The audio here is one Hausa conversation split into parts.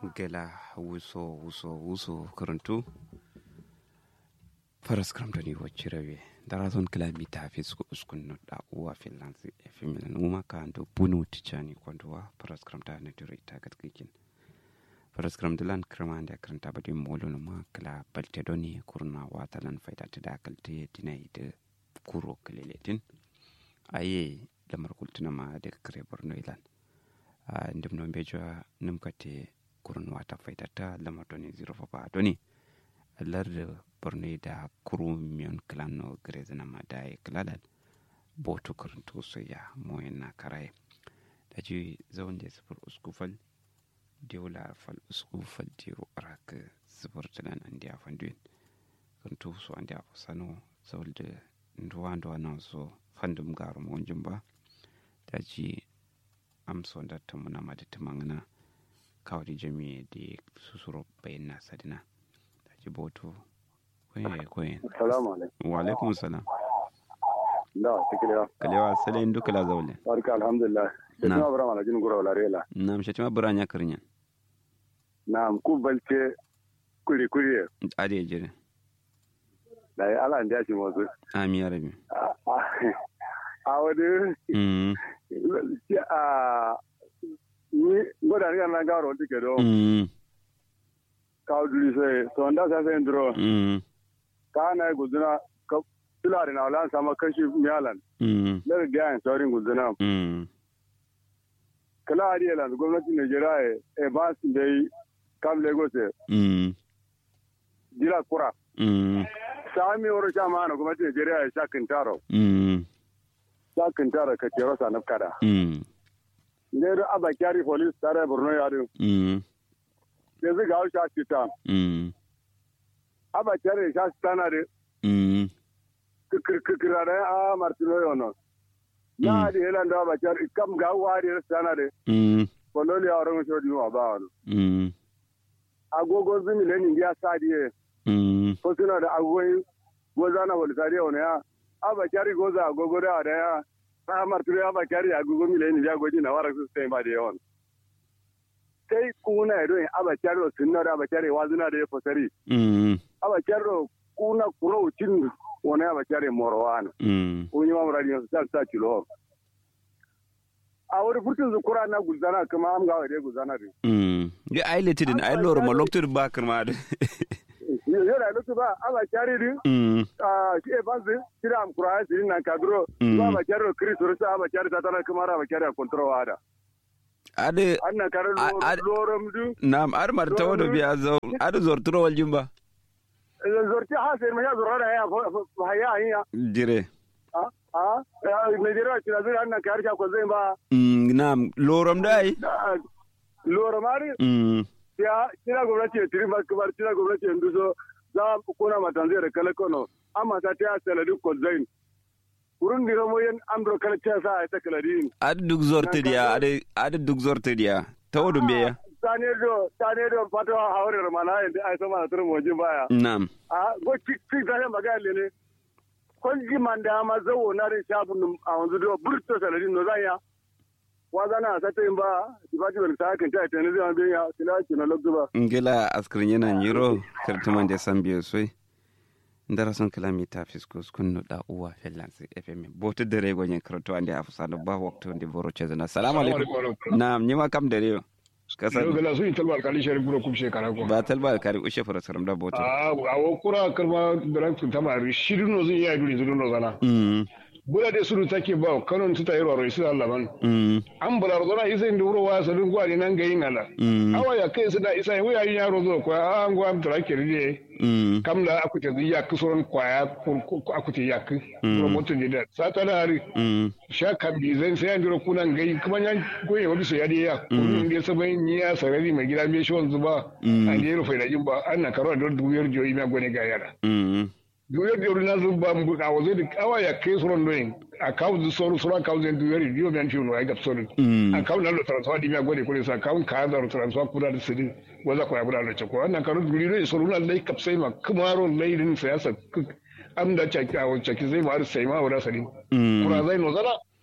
gela wuso karantu faras kramtani waccirawe darazon kilomita fisku uskun da uwa finlands efimilan uma kanto bunu ticani kwanduwa faras kramta na dure ita gatkikin faras kramdilan kramanda karanta badi molo ma kala baltedoni kurna watalan faida da kalte dinai da kuro kaleletin aye lamar kultuna ma da kare borno ilan ndim no bejo numkate kurun wata faidata lamar doni zero fa doni lar borno da kuru mion klano grezana madai klalan boto kuruntu soya moyena karai daji zawonde sifur uskufal dewla fal uskufal diru arak sifur talan andiya fanduin kuntu so andiya sano zawolde nduwando anonso fandum garu mon jumba daji amso da tamuna ma da tamangana kawdi jami di susuro bayna sadina daji boto koyen assalamu alaikum wa alaikum salam da kalewa sale ndu kala zawle barka alhamdulillah shetima bura mala jin gura wala rela nam shetima bura nya karnya nam ku balce kuri ade jere dai ala ndiya shi mozu ami arabi a wani ni goda ni na garo tike do ka duri sai so nda sa sai ndro ka na guduna ka tulare na wala sama kashi miyalan da ga yan saurin guduna kala ari la gwamnatin Najeriya e ba su dai kam Lagos dira kura sami wuro chama na gwamnatin Najeriya ya shakin taro shakin taro ka tero sa nafkada ne da abakari police tare Borno yaro yanzu ga sha kita abakari sha tana de kirkirare a martino yono na di hela ndo abakari kam ga wari tana de pololi yaro so di wa ba agogo zumi le ni ya sadie ko suna da agogo goza na wal sadie ona ya abakari goza agogo da ya ta martino abakari agogo mi le ni ya goji na wara su sai ba de yon sai kuna ido abakari sunna da abakari wazuna da fasari abakari kuna kuro utin wani abakari morwana kunyi ma muradi su sa kilo a wuri furtun zukura na guzana kuma am ga wade guzana din ya ailete din ai lor ma loktur ba kirma da yo da loktur ba abakari din shi e banzi kira am kura shi nan kadro ba abakari kristo sa abakari ta tana kuma abakari control wada ade anna kare lorom du nam ar martawo do biya zo ade zorturo wal jumba zorti hasen ma ya zorara ya haya haya dire Nigeria kira zira anna kare ka ko zai ba nam lorom dai loromari ya kira gwamnati tiri ba kubar kira gwamnati nduso za kuna matanzere kala kono amma ta ta saladu ko zain kurun diro moyen andro kala ta sa ta kala din ade duk zorte dia ade duk zorte dia tawdum beya tane do pato hawre mana ai sama tur moji baya nam go tik da magale ne konji manda ma zawo na rin shafin a wanzu do burto saladin no zanya wazana sa ta ba dibati wal ta kan ta tane zan biya tilaki na lobduba ngela askrin yana nyiro kartuman da sambiyo soi ndara son kilomita fiskus kunno da uwa finlands fm boto dere go nyen karto ande afsano ba wakto ndi boro chezana assalamu alaikum naam nyima kam dere yo kasa gala su talbal kali sharif buro kubshe karako ba talbal kali ushe fara saram da boto awo kura kalma dran kun tamari shiruno zin ya duri zuruno zana bula de suru take ba kanon tuta yaro ro isi Allah ban an bula ro na isa nduro wa sadun gwani nan gayin ala awa ya kai su da isa wuya yin yaro zo ko an gwa am trake rije kamla akute ziya kusoron kwaya akute yak roboto ne da sata da hari sha kambi zan sai nduro kunan gayi kuma yan goye wani sai yadi ya kun ne sabai ni ya sarari mai gida be shon zuba an yi rufe da jin ba an na karo da dubiyar joyi ma gone ga yara duyar da na zuba mu a waje da kawa ya kai suron doyin a kawo zu soro kawo zan duyar biyo ban ciwo ai gap soro a kawo na lo transfer di ma gode kure sa kawo ka da transfer kura da sidin waza ko ya bura da chako wannan karo guri ne soro na dai kapsai ma kumaro laidin siyasa am da chaki a chaki zai ma sai ma wada sadin kura zai no zala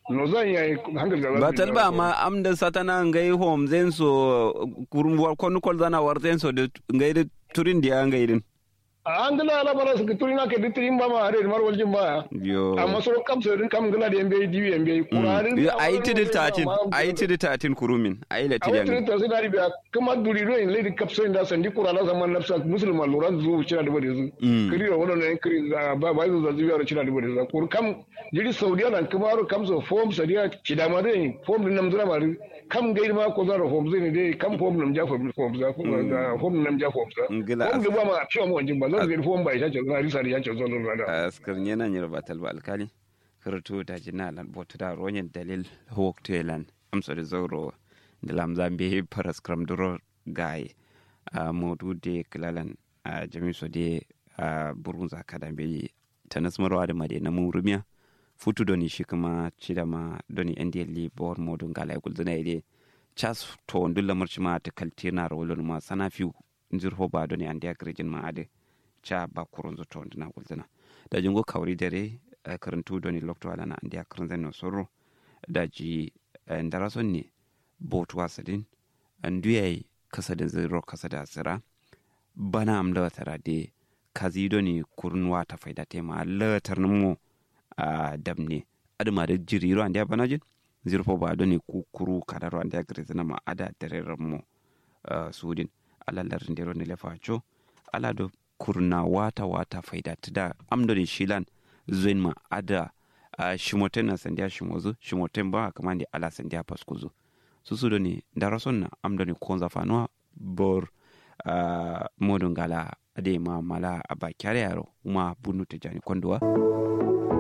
no zan yayi hangal ga batal ba ma amda satana ngai home zenso kurun konu kol zana war zenso de ngai de turin dia ngai din angala ala bara su turina ke ditrin ba ma hare mar waljin ba yo amma so kam so din kam gala de mbe diwi mbe qur'anin yo ai tidi tatin kurumin ai la tidan ai tidi sai biya kuma duri ro in lady kapso inda sandi qur'ana zaman nafsa musulma loran zu cira da bade zu kiri ro wannan kiri ba ba zu zu yaro cira da bade zu kur kam jiri saudiya nan kuma ro kam so form sadiya cidama dai form din nam zura mari kam gairi ma ko zaro form zai dai kam form nam ja form za form nam ja form za form da ba ma ciwo mu wanjin ba zan gairi form ba ya ce na risa ya ce zo zo da askar yana nyir batal ba alkali karto da jina lan botu da ronyen dalil hawk telan amsa da zauro da lamzambe paras kram duro gai modu de klalan jamiso de burunza kadambe tanas marwa da made na murumiya futu doni shi kuma cida ma doni ndl bor modun gala gulzuna ide chas to ndulla marci ma ta kaltina rolon ma sana fi nzirho ba doni andi agrejin ma ade cha ba kurunzo to nduna gulzuna da jingo kawri dare karantu doni lokto ala na andi akranzen no soro da ji ndarason ne botu wasadin anduyai kasadin ziro kasada sira bana amda tara de kazi doni kurunwa ta faida tema latar mu a damne adama da jiriro ande banajin zirfo ba doni kukuru kadaro ande grezna ma ada tererar mu sudin alalar ndero ne lefacho ala do kurna wata faida tada amdoni shilan zuin ma ada shimoten na sandia shimozu shimoten ba kamandi ala sandia paskuzu susu doni darason na amdoni konza fanwa bor modun gala ade ma mala abakyare yaro uma bunu tejani kondwa